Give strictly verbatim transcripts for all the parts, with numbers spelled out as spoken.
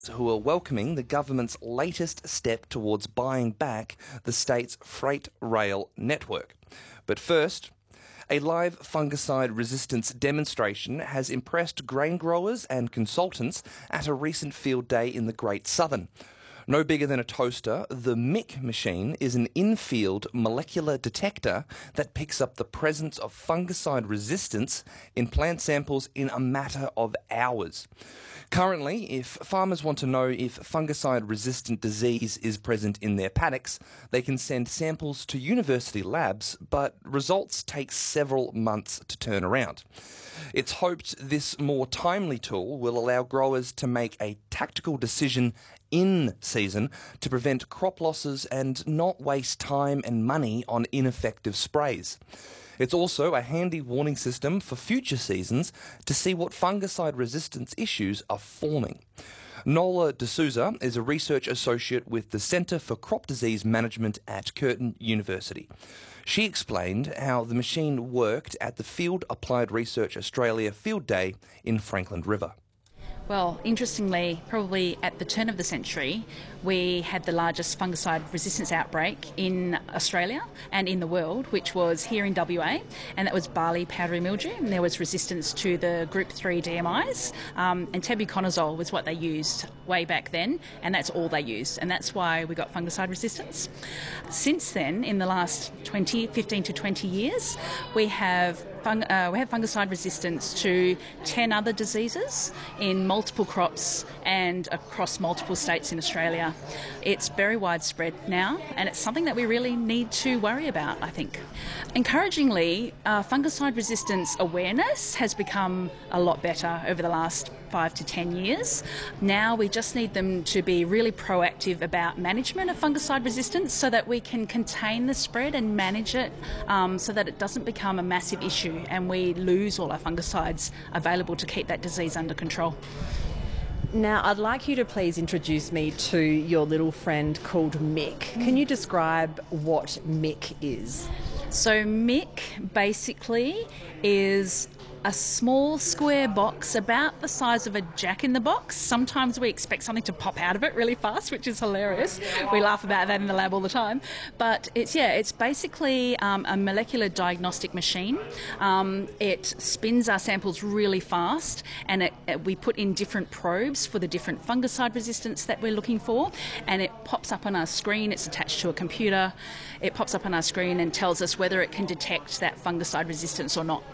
who are welcoming the government's latest step towards buying back the state's freight rail network. But first, a live fungicide resistance demonstration has impressed grain growers and consultants at a recent field day in the Great Southern. No bigger than a toaster, the M I C machine is an in-field molecular detector that picks up the presence of fungicide resistance in plant samples in a matter of hours. Currently, if farmers want to know if fungicide-resistant disease is present in their paddocks, they can send samples to university labs, but results take several months to turn around. It's hoped this more timely tool will allow growers to make a tactical decision in season to prevent crop losses and not waste time and money on ineffective sprays. It's also a handy warning system for future seasons to see what fungicide resistance issues are forming. Nola D'Souza is a research associate with the Centre for Crop Disease Management at Curtin University. She explained how the machine worked at the Field Applied Research Australia Field Day in Franklin River. Well, interestingly, probably at the turn of the century, we had the largest fungicide resistance outbreak in Australia and in the world, which was here in W A, and that was barley powdery mildew, and there was resistance to the group three D M Is, um, and tebuconazole was what they used way back then, and that's all they used, and that's why we got fungicide resistance. Since then, in the last twenty, fifteen to twenty years, we have Fung, uh, we have fungicide resistance to ten other diseases in multiple crops and across multiple states in Australia. It's very widespread now, and it's something that we really need to worry about, I think. Encouragingly, uh, fungicide resistance awareness has become a lot better over the last five to ten years. Now we just need them to be really proactive about management of fungicide resistance so that we can contain the spread and manage it um, so that it doesn't become a massive issue and we lose all our fungicides available to keep that disease under control. Now, I'd like you to please introduce me to your little friend called Mick. Can you describe what Mick is? So Mick basically is a small square box about the size of a jack-in-the-box. Sometimes we expect something to pop out of it really fast, which is hilarious. We laugh about that in the lab all the time. But it's, yeah, it's basically um, a molecular diagnostic machine. Um, it spins our samples really fast, and it, it, we put in different probes for the different fungicide resistance that we're looking for, and it pops up on our screen. It's attached to a computer. It pops up on our screen and tells us whether it can detect that fungicide resistance or not.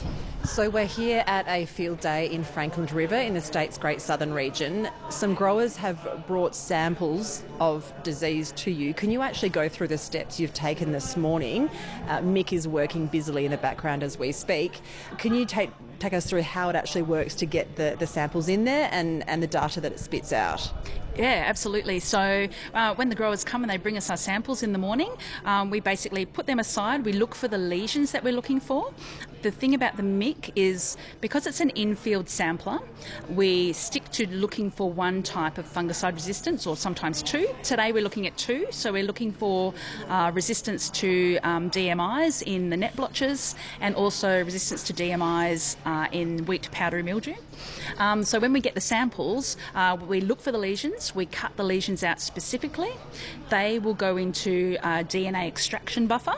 So we're here at a field day in Franklin River in the state's Great Southern region. Some growers have brought samples of disease to you. Can you actually go through the steps you've taken this morning? Uh, Mick is working busily in the background as we speak. Can you take take us through how it actually works to get the, the samples in there and, and the data that it spits out? Yeah, absolutely. So uh, when the growers come and they bring us our samples in the morning, um, we basically put them aside. We look for the lesions that we're looking for. The thing about the Mick is because it's an in-field sampler, we stick to looking for one type of fungicide resistance or sometimes two. Today we're looking at two, so we're looking for uh, resistance to um, D M Is in the net blotches and also resistance to D M Is uh, in wheat powdery mildew. Um, so when we get the samples, uh, we look for the lesions, we cut the lesions out specifically. They will go into a D N A extraction buffer,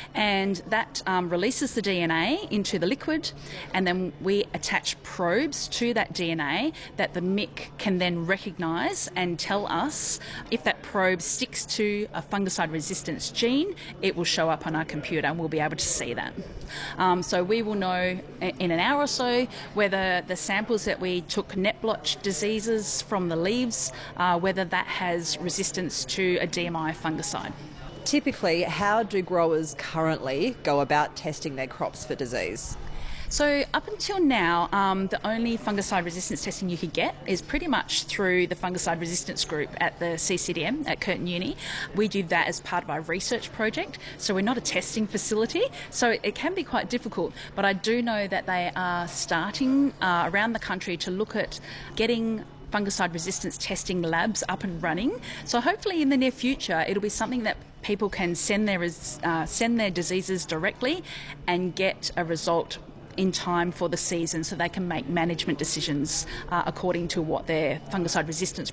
and that um, releases the D N A into the liquid, and then we attach probes to that D N A that the Mick can then recognise and tell us if that probe sticks to a fungicide resistance gene. It will show up on our computer and we'll be able to see that. Um, so we will know in an hour or so whether the samples that we took net blotch diseases from the leaves, uh, whether that has resistance to a D M I fungicide. Typically, how do growers currently go about testing their crops for disease? So up until now, um, the only fungicide resistance testing you could get is pretty much through the fungicide resistance group at the C C D M at Curtin Uni. We do that as part of our research project, so we're not a testing facility, so it can be quite difficult, but I do know that they are starting uh, around the country to look at getting fungicide resistance testing labs up and running. So hopefully in the near future it'll be something that people can send their uh, send their diseases directly and get a result in time for the season so they can make management decisions uh, according to what their fungicide resistance